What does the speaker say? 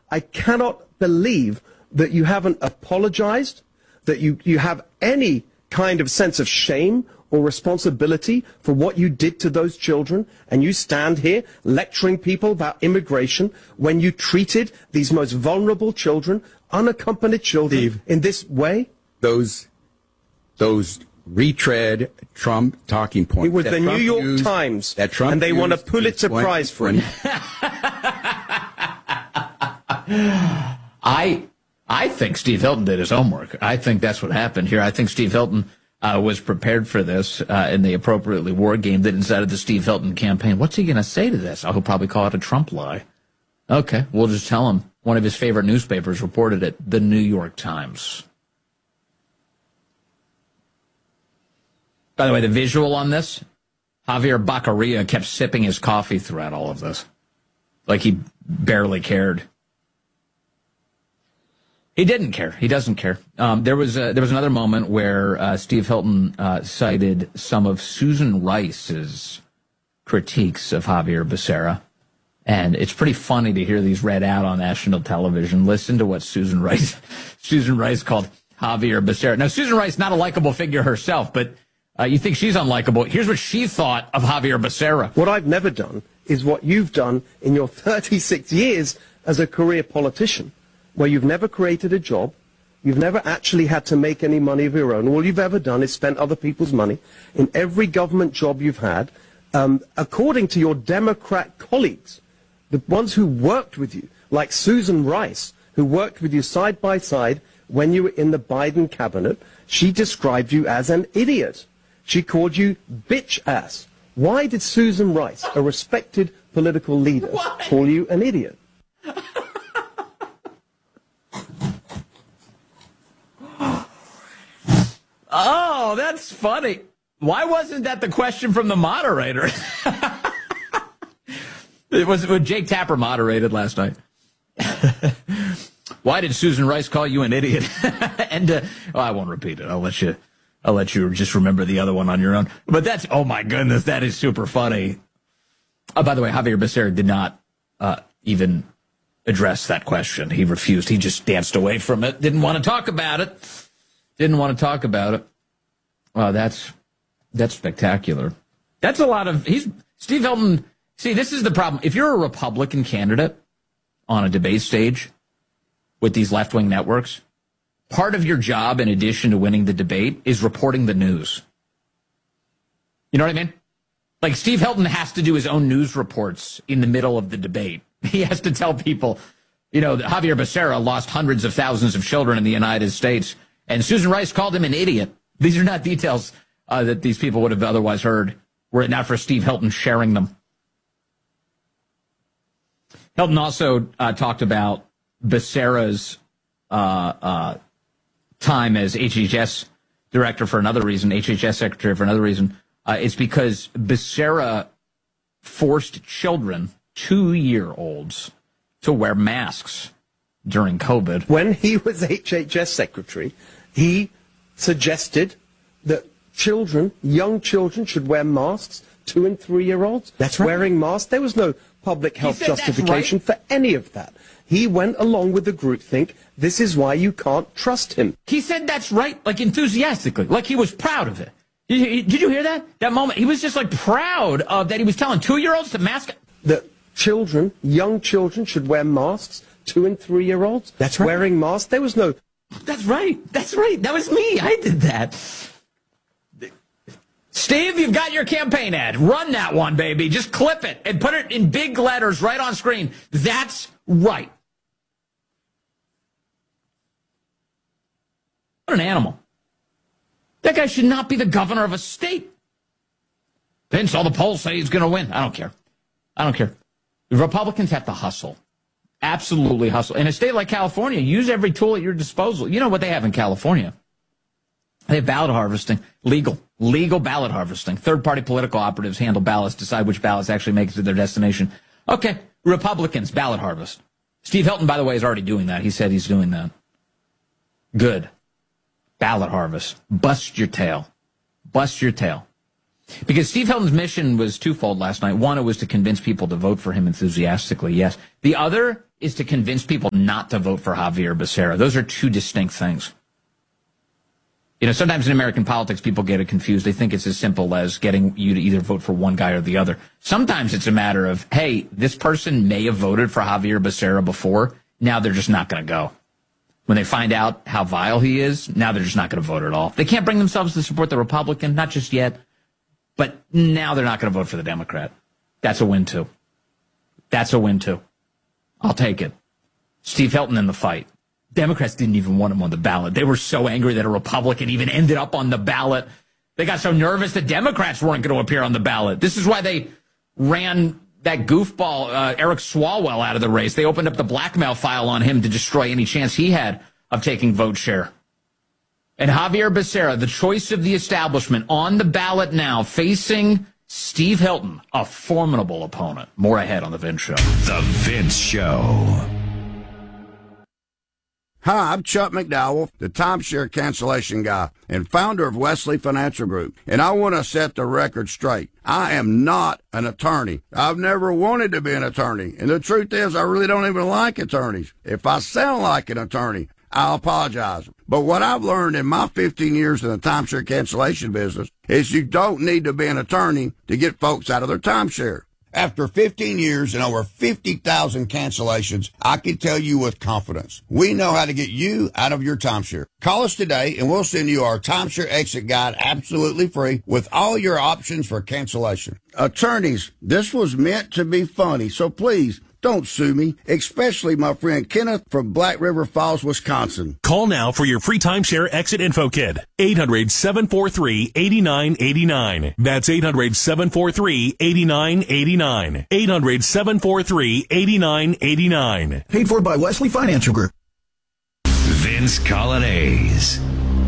I cannot believe that you haven't apologized, that you have any kind of sense of shame or responsibility for what you did to those children, and you stand here lecturing people about immigration when you treated these most vulnerable children, unaccompanied children, Steve, in this way? Those retread Trump talking points. It was the New York Times, and they won a Pulitzer Prize for it. I think Steve Hilton did his homework. I think that's what happened here. I think Steve Hilton was prepared for this, and they appropriately war gamed it inside of the Steve Hilton campaign. What's he going to say to this? He'll probably call it a Trump lie. Okay, we'll just tell him. One of his favorite newspapers reported it, the New York Times. By the way, the visual on this, Javier Baccaria kept sipping his coffee throughout all of this. Like he barely cared. He didn't care. He doesn't care. There was another moment where Steve Hilton cited some of Susan Rice's critiques of Javier Becerra. And it's pretty funny to hear these read out on national television. Listen to what Susan Rice called Javier Becerra. Now, Susan Rice, not a likable figure herself, but you think she's unlikable. Here's what she thought of Javier Becerra. What I've never done is what you've done in your 36 years as a career politician, where you've never created a job, you've never actually had to make any money of your own. All you've ever done is spent other people's money. In every government job you've had, according to your Democrat colleagues, the ones who worked with you, like Susan Rice, who worked with you side by side when you were in the Biden cabinet, she described you as an idiot. She called you bitch ass. Why did Susan Rice, a respected political leader, call you an idiot? Oh, that's funny. Why wasn't that the question from the moderator? It was when Jake Tapper moderated last night. Why did Susan Rice call you an idiot? And I won't repeat it. I'll let you just remember the other one on your own. But that's, oh my goodness, that is super funny. By the way, Javier Becerra did not even address that question. He refused. He just danced away from it. Didn't want to talk about it. That's spectacular. That's a lot of, Steve Hilton. See, this is the problem. If you're a Republican candidate on a debate stage with these left-wing networks, part of your job, in addition to winning the debate, is reporting the news. You know what I mean? Like, Steve Hilton has to do his own news reports in the middle of the debate. He has to tell people, that Javier Becerra lost hundreds of thousands of children in the United States, and Susan Rice called him an idiot. These are not details that these people would have otherwise heard were it not for Steve Hilton sharing them. Hilton also talked about Becerra's time as HHS director for another reason, HHS secretary for another reason. It's because Becerra forced children, 2-year-olds, to wear masks during COVID. When he was HHS secretary, he suggested that young children should wear masks, 2- and 3-year-olds. That's right. Wearing masks. There was no public health justification for any of that. He went along with the groupthink. This is why you can't trust him. He said that's right, like enthusiastically, like he was proud of it. Did you hear that? That moment, he was just like proud of that. He was telling 2-year-olds to mask. That young children should wear masks, 2- and 3-year-olds. That's right. Wearing masks. There was no. That's right. That was me. I did that. Steve, you've got your campaign ad. Run that one, baby. Just clip it and put it in big letters right on screen. That's right. What an animal. That guy should not be the governor of a state. Vince, all the polls say he's going to win. I don't care. The Republicans have to hustle. Absolutely hustle. In a state like California, use every tool at your disposal. You know what they have in California? They have ballot harvesting. Legal ballot harvesting. Third-party political operatives handle ballots, decide which ballots actually make it to their destination. Okay, Republicans, ballot harvest. Steve Hilton, by the way, is already doing that. He said he's doing that. Good. Ballot harvest. Bust your tail. Because Steve Helton's mission was twofold last night. One, it was to convince people to vote for him enthusiastically, yes. The other is to convince people not to vote for Javier Becerra. Those are two distinct things. You know, sometimes in American politics, people get it confused. They think it's as simple as getting you to either vote for one guy or the other. Sometimes it's a matter of, hey, this person may have voted for Javier Becerra before. Now they're just not going to go. When they find out how vile he is, now they're just not going to vote at all. They can't bring themselves to support the Republican, not just yet, but now they're not going to vote for the Democrat. That's a win, too. That's a win, too. I'll take it. Steve Helton in the fight. Democrats didn't even want him on the ballot. They were so angry that a Republican even ended up on the ballot. They got so nervous that Democrats weren't going to appear on the ballot. This is why they ran that goofball Eric Swalwell out of the race. They opened up the blackmail file on him to destroy any chance he had of taking vote share. And Javier Becerra, the choice of the establishment, on the ballot now, facing Steve Helton, a formidable opponent. More ahead on The Vince Show. The Vince Show. Hi, I'm Chuck McDowell, the timeshare cancellation guy and founder of Wesley Financial Group. And I want to set the record straight. I am not an attorney. I've never wanted to be an attorney. And the truth is, I really don't even like attorneys. If I sound like an attorney, I'll apologize. But what I've learned in my 15 years in the timeshare cancellation business is you don't need to be an attorney to get folks out of their timeshare. After 15 years and over 50,000 cancellations, I can tell you with confidence, we know how to get you out of your timeshare. Call us today and we'll send you our timeshare exit guide absolutely free with all your options for cancellation. Attorneys, this was meant to be funny, so please don't sue me, especially my friend Kenneth from Black River Falls, Wisconsin. Call now for your free timeshare exit info kit. 800-743-8989. That's 800-743-8989. 800-743-8989. Paid for by Wesley Financial Group. Vince Colonnese.